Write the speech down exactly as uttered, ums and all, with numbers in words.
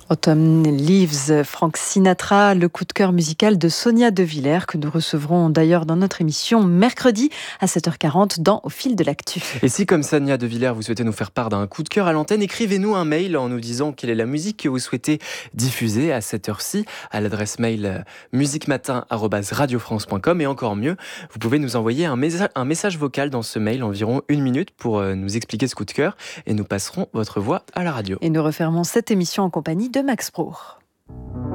Autumn Leaves, Frank Sinatra, le coup de cœur musical de Sonia De Villers, que nous recevrons d'ailleurs dans notre émission mercredi à sept heures quarante dans Au fil de l'actu. Et si, comme Sonia De Villers, vous souhaitez nous faire part d'un coup de cœur à l'antenne, écrivez-nous un mail en nous disant quelle est la musique que vous souhaitez diffuser à cette heure-ci, à l'adresse mail musiquematin arobase radio france point com. Et encore mieux, vous pouvez nous envoyer un, messa- un message vocal dans ce mail, environ une minute, pour euh, nous expliquer ce coup de cœur, et nous passerons votre voix à la radio. Et nous refermons cette émission en compagnie de Max Bruch.